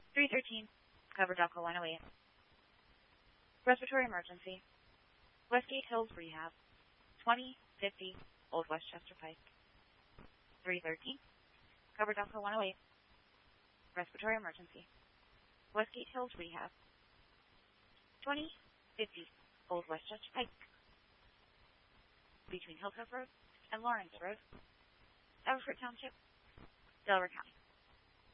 313, cover Delco 108. Respiratory emergency. Westgate Hills Rehab, 2050 Old Westchester Pike. 313, cover Delco 108. Respiratory emergency. Westgate Hills Rehab, 2050 Old Westchester Pike. Between Hilltop Road and Lawrence Road, Everett Township, Delaware County.